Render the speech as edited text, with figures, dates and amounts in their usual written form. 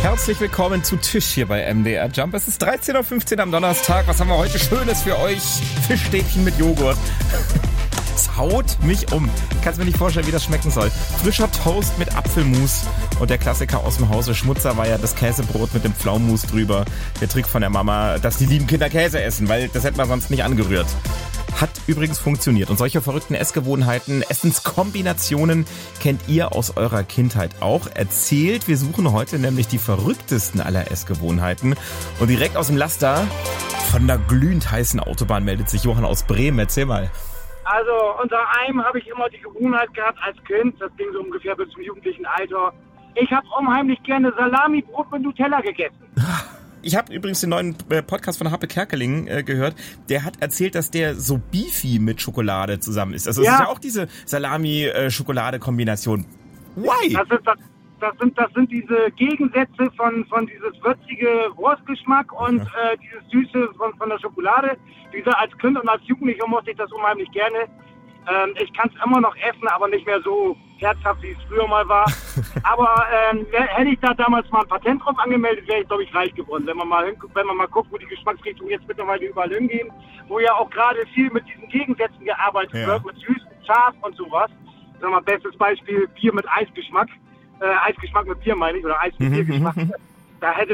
Herzlich willkommen zu Tisch hier bei MDR Jump. Es ist 13.15 Uhr am Donnerstag. Was haben wir heute Schönes für euch? Fischstäbchen mit Joghurt. Es haut mich um. Kannst mir nicht vorstellen, wie das schmecken soll. Frischer Toast mit Apfelmus und der Klassiker aus dem Hause Schmutzer war ja das Käsebrot mit dem Pflaumenmus drüber. Der Trick von der Mama, dass die lieben Kinder Käse essen, weil das hätten wir sonst nicht angerührt. Hat übrigens funktioniert. Und solche verrückten Essgewohnheiten, Essenskombinationen kennt ihr aus eurer Kindheit auch. Erzählt, wir suchen heute nämlich die verrücktesten aller Essgewohnheiten. Und direkt aus dem Laster von der glühend heißen Autobahn meldet sich Johann aus Bremen. Erzähl mal. Also unter einem habe ich immer die Gewohnheit gehabt als Kind, das ging so ungefähr bis zum jugendlichen Alter. Ich habe unheimlich gerne Salamibrot mit Nutella gegessen. Ich habe übrigens den neuen Podcast von Happe Kerkeling gehört. Der hat erzählt, dass der so Beefy mit Schokolade zusammen ist. Also es ist ja auch diese Salami-Schokolade-Kombination. Why? Das sind diese Gegensätze von dieses würzige Wurstgeschmack und dieses Süße von der Schokolade. Wie gesagt, als Kind und als Jugendlicher mochte ich das unheimlich gerne. Ich kann es immer noch essen, aber nicht mehr so herzhaft, wie es früher mal war. Aber hätte ich da damals mal ein Patent drauf angemeldet, wäre ich, glaube ich, reich geworden. Wenn man mal guckt, wo die Geschmacksrichtungen jetzt mittlerweile überall hingehen, wo ja auch gerade viel mit diesen Gegensätzen gearbeitet wird, mit süß, scharf und sowas. Sagen wir mal, bestes Beispiel, Bier mit Eisgeschmack. Eisgeschmack mit Bier meine ich, oder Eis mit Biergeschmack. Da hätte